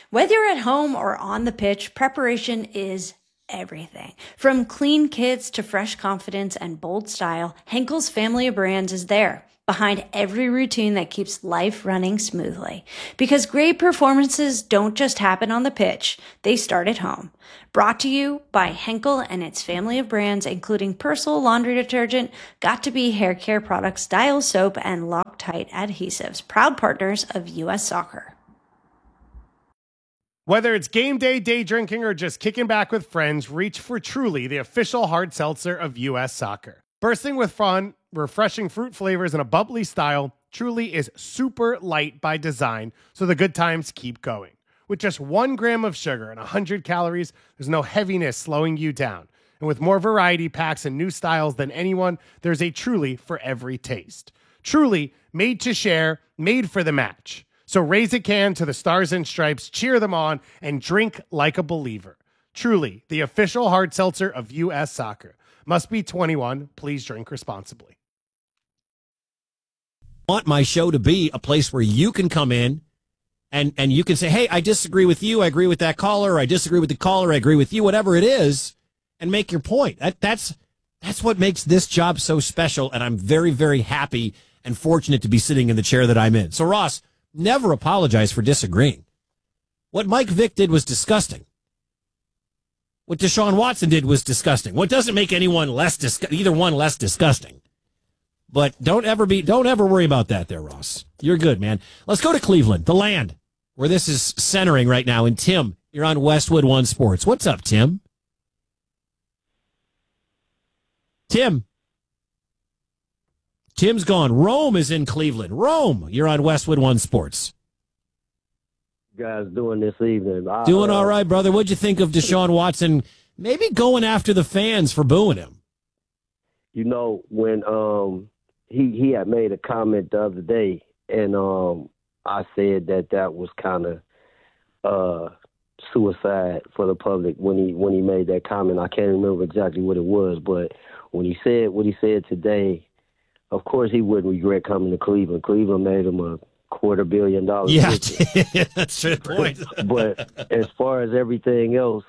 Whether you're at home or on the pitch, preparation is everything. From clean kits to fresh confidence and bold style, Henkel's family of brands is there behind every routine that keeps life running smoothly. Because great performances don't just happen on the pitch, they start at home. Brought to you by Henkel and its family of brands, including Persil laundry detergent, Got2b hair care products, Dial soap, and Loctite adhesives, proud partners of U.S. Soccer. Whether it's game day, day drinking, or just kicking back with friends, reach for Truly, the official hard seltzer of U.S. Soccer. Bursting with fun, refreshing fruit flavors, and a bubbly style, Truly is super light by design, so the good times keep going. With just 1 gram of sugar and 100 calories, there's no heaviness slowing you down. And with more variety packs and new styles than anyone, there's a Truly for every taste. Truly, made to share, made for the match. So raise a can to the Stars and Stripes, cheer them on, and drink like a believer. Truly, the official hard seltzer of U.S. Soccer. Must be 21. Please drink responsibly. I want my show to be a place where you can come in and you can say, hey, I disagree with you. I agree with that caller. I disagree with the caller. I agree with you, whatever it is, and make your point. That's what makes this job so special. And I'm very, very happy and fortunate to be sitting in the chair that I'm in. So Ross, never apologize for disagreeing. What Mike Vick did was disgusting. What Deshaun Watson did was disgusting. What doesn't make anyone either one less disgusting. But don't ever worry about that there, Ross. You're good, man. Let's go to Cleveland, the land, where this is centering right now. And Tim, you're on Westwood One Sports. What's up, Tim? Tim's gone. Rome is in Cleveland. Rome, you're on Westwood One Sports. Guys doing this evening? Doing all right, brother. What'd you think of Deshaun Watson maybe going after the fans for booing him? You know, when he had made a comment the other day, and I said that was kind of suicide for the public when he made that comment. I can't remember exactly what it was, but when he said what he said today, of course he wouldn't regret coming to Cleveland. Cleveland made him a $250 million. Yeah, that's the point. But as far as everything else,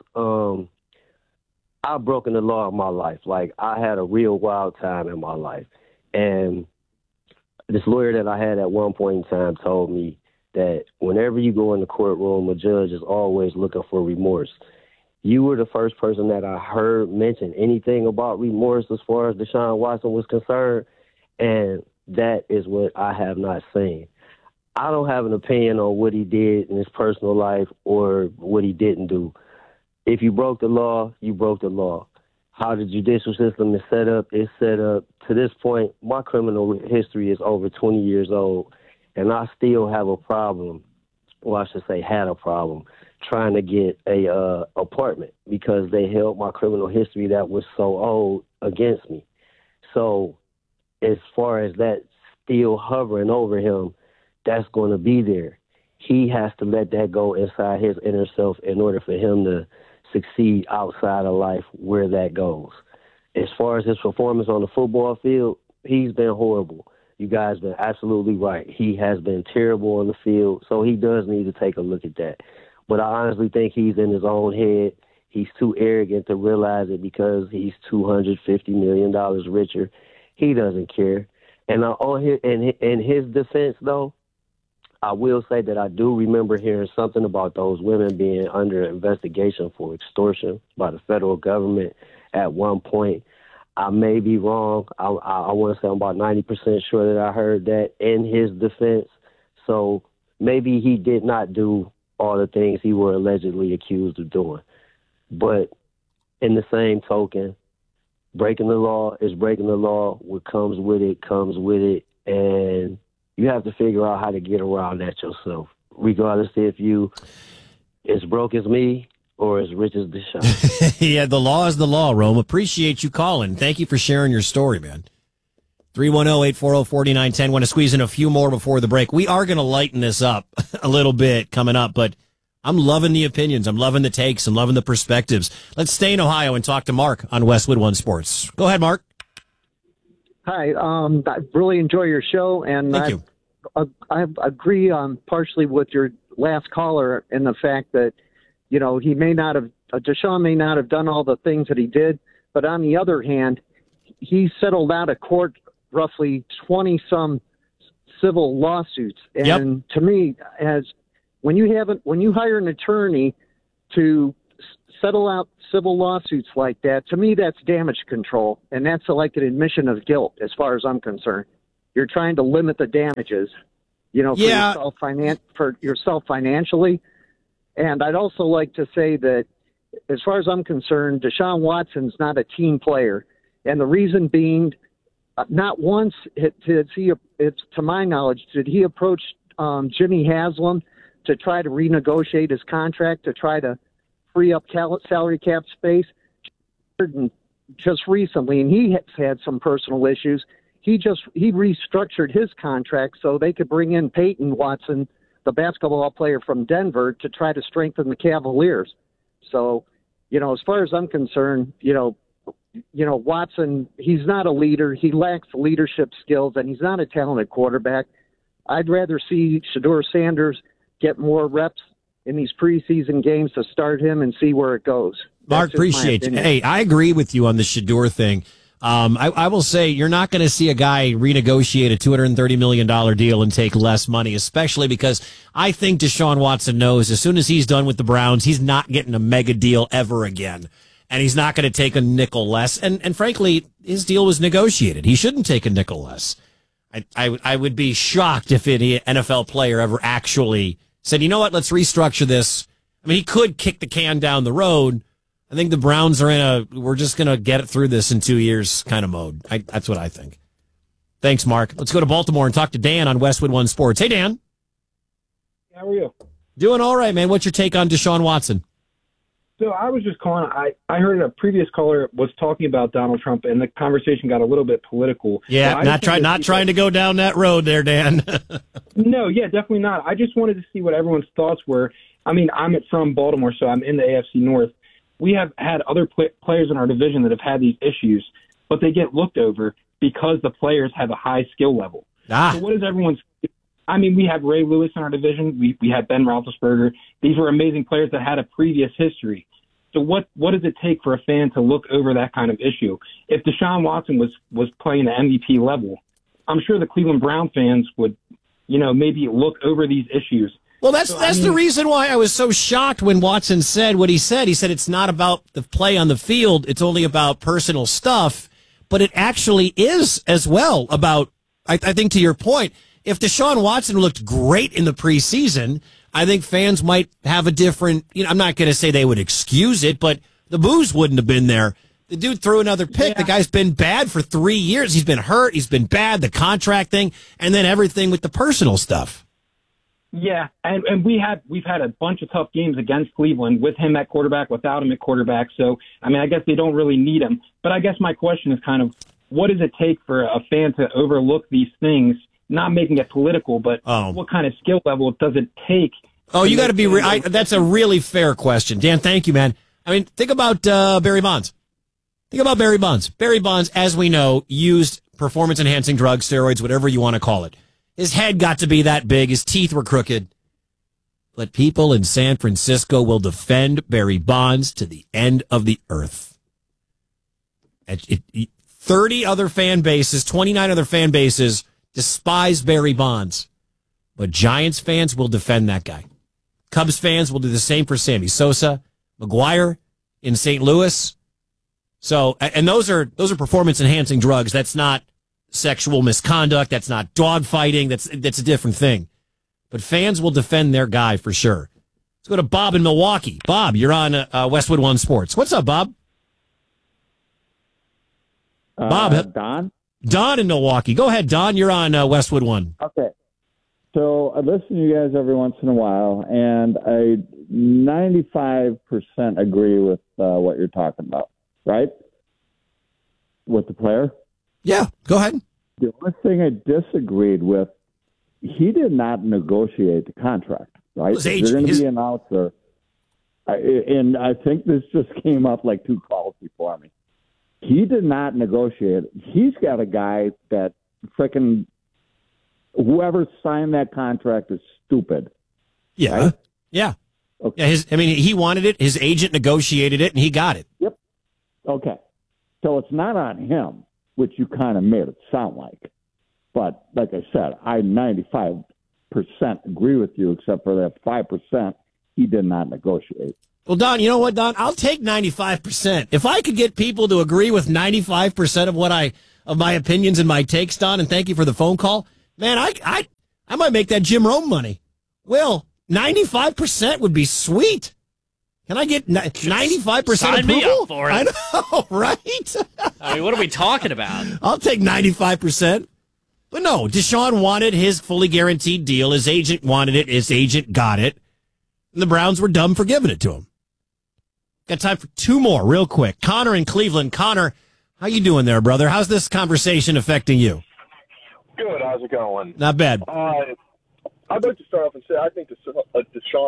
I've broken the law in my life. Like, I had a real wild time in my life. And this lawyer that I had at one point in time told me that whenever you go in the courtroom, a judge is always looking for remorse. You were the first person that I heard mention anything about remorse as far as Deshaun Watson was concerned, and that is what I have not seen. I don't have an opinion on what he did in his personal life or what he didn't do. If you broke the law, you broke the law. How the judicial system is set up, it's set up. To this point, my criminal history is over 20 years old, and I still have a problem, or I should say had a problem, trying to get a apartment because they held my criminal history that was so old against me. So as far as that still hovering over him, that's going to be there. He has to let that go inside his inner self in order for him to succeed outside of life where that goes. As far as his performance on the football field, he's been horrible. You guys been absolutely right. He has been terrible on the field, so he does need to take a look at that. But I honestly think he's in his own head. He's too arrogant to realize it because he's $250 million richer. He doesn't care. And in his defense, though, I will say that I do remember hearing something about those women being under investigation for extortion by the federal government at one point. I may be wrong. I want to say I'm about 90% sure that I heard that in his defense. So maybe he did not do all the things he were allegedly accused of doing. But in the same token, breaking the law is breaking the law. What comes with it comes with it. And you have to figure out how to get around that yourself, regardless if you as broke as me or as rich as Deshaun. Yeah, the law is the law, Rome. Appreciate you calling. Thank you for sharing your story, man. 310-840-4910. Want to squeeze in a few more before the break. We are going to lighten this up a little bit coming up, but I'm loving the opinions. I'm loving the takes. I'm loving the perspectives. Let's stay in Ohio and talk to Mark on Westwood One Sports. Go ahead, Mark. Hi, I really enjoy your show, and Thank you. I agree partially with last caller in the fact that, he may not have, Deshaun may not have done all the things that he did, but on the other hand, he settled out of court roughly 20-some civil lawsuits. And to me, when you hire an attorney to settle out civil lawsuits like that, to me, that's damage control. And that's like an admission of guilt as far as I'm concerned. You're trying to limit the damages, for yourself financially. And I'd also like to say that as far as I'm concerned, Deshaun Watson's not a team player. And the reason being, not once, to my knowledge, did he approach Jimmy Haslam to try to renegotiate his contract, to try to free up salary cap space. Just recently, and he has had some personal issues, he restructured his contract so they could bring in Peyton Watson, the basketball player from Denver, to try to strengthen the Cavaliers. So, as far as I'm concerned, Watson, he's not a leader. He lacks leadership skills, and he's not a talented quarterback. I'd rather see Shedeur Sanders get more reps in these preseason games to start him and see where it goes. Mark, appreciate you. Hey, I agree with you on the Shedeur thing. I will say you're not going to see a guy renegotiate a $230 million deal and take less money, especially because I think Deshaun Watson knows as soon as he's done with the Browns, he's not getting a mega deal ever again. And he's not going to take a nickel less. And frankly, his deal was negotiated. He shouldn't take a nickel less. I would be shocked if any NFL player ever actually said, you know what, let's restructure this. I mean, he could kick the can down the road. I think the Browns are we're just going to get it through this in 2 years kind of mode. That's what I think. Thanks, Mark. Let's go to Baltimore and talk to Dan on Westwood One Sports. Hey, Dan. How are you? Doing all right, man. What's your take on Deshaun Watson? So I was just calling. I heard a previous caller was talking about Donald Trump, and the conversation got a little bit political. Yeah, so not trying to go down that road there, Dan. No, yeah, definitely not. I just wanted to see what everyone's thoughts were. I mean, I'm from Baltimore, so I'm in the AFC North. We have had other players in our division that have had these issues, but they get looked over because the players have a high skill level. So what is everyone's? I mean, we have Ray Lewis in our division. We had Ben Roethlisberger. These were amazing players that had a previous history. So what does it take for a fan to look over that kind of issue? If Deshaun Watson was playing the MVP level, I'm sure the Cleveland Brown fans would, maybe look over these issues. Well, that's the reason why I was so shocked when Watson said what he said. He said it's not about the play on the field. It's only about personal stuff. But it actually is as well about, I think to your point, if Deshaun Watson looked great in the preseason, I think fans might have a different, I'm not going to say they would excuse it, but the boos wouldn't have been there. The dude threw another pick. Yeah. The guy's been bad for 3 years. He's been hurt. He's been bad, the contract thing, and then everything with the personal stuff. Yeah, and we've had a bunch of tough games against Cleveland with him at quarterback, without him at quarterback. So, I mean, I guess they don't really need him. But I guess my question is kind of, what does it take for a fan to overlook these things, not making it political, but what kind of skill level does it take? Oh, you got to be that's a really fair question. Dan, thank you, man. I mean, think about Barry Bonds. Think about Barry Bonds. Barry Bonds, as we know, used performance-enhancing drugs, steroids, whatever you want to call it. His head got to be that big. His teeth were crooked. But people in San Francisco will defend Barry Bonds to the end of the earth. 30 other fan bases, 29 other fan bases despise Barry Bonds. But Giants fans will defend that guy. Cubs fans will do the same for Sammy Sosa, McGuire in St. Louis. So, and those are performance-enhancing drugs. That's not sexual misconduct. That's not dogfighting. That's a different thing. But fans will defend their guy for sure. Let's go to Bob in Milwaukee. Bob, you're on Westwood One Sports. What's up, Bob? Bob. Don in Milwaukee. Go ahead, Don. You're on Westwood One. Okay. So I listen to you guys every once in a while, and I 95% agree with what you're talking about, right? With the player? Yeah, go ahead. The only thing I disagreed with, he did not negotiate the contract, right? You're going to be an announcer. And I think this just came up like 2 calls before me. He did not negotiate. He's got a guy that frickin' whoever signed that contract is stupid. Yeah. Right? Yeah. Okay. Yeah. He wanted it. His agent negotiated it, and he got it. Yep. Okay. So it's not on him, which you kind of made it sound like. But like I said, I 95% agree with you, except for that 5% he did not negotiate. Well, Don, you know what, Don? I'll take 95%. If I could get people to agree with 95% of my opinions and my takes, Don, and thank you for the phone call, man, I might make that Jim Rome money. Will, 95% would be sweet. Can I get 95% Sign approval? me up for it. I know, right? I mean, what are we talking about? I'll take 95%. But no, Deshaun wanted his fully guaranteed deal. His agent wanted it. His agent got it. And the Browns were dumb for giving it to him. Got time for two more real quick. Connor in Cleveland. Connor, how you doing there, brother? How's this conversation affecting you? Good. How's it going? Not bad. I'd like to start off and say I think Deshaun